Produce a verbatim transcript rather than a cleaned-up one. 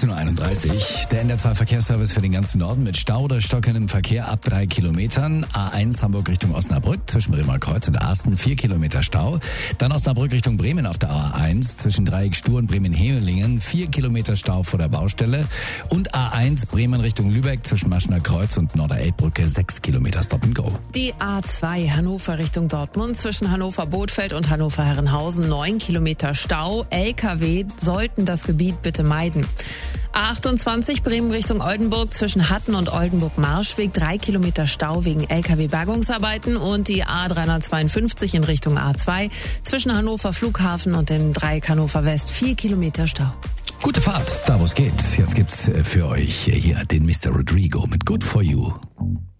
sechzehn Uhr einunddreißig. Der N D R zwei Verkehrsservice für den ganzen Norden mit Stau oder stockendem Verkehr ab drei Kilometern. A eins Hamburg Richtung Osnabrück zwischen Bremer Kreuz und Asten vier Kilometer Stau. Dann Osnabrück Richtung Bremen auf der A eins zwischen Dreieck Stur und Bremen-Hemelingen vier Kilometer Stau vor der Baustelle. Und A eins Bremen Richtung Lübeck zwischen Maschener Kreuz und Norderelbbrücke sechs Kilometer Stop and Go. Die A zwei Hannover Richtung Dortmund zwischen Hannover-Bothfeld und Hannover-Herrenhausen neun Kilometer Stau. L K W sollten das Gebiet bitte meiden. A achtundzwanzig Bremen Richtung Oldenburg zwischen Hatten und Oldenburg-Marschweg drei Kilometer Stau wegen L K W-Bergungsarbeiten und die A dreihundertzweiundfünfzig in Richtung A zwei zwischen Hannover Flughafen und dem Dreieck Hannover West vier Kilometer Stau. Gute Fahrt, da wo es geht. Jetzt gibt's für euch hier den Mister Rodrigo mit Good For You.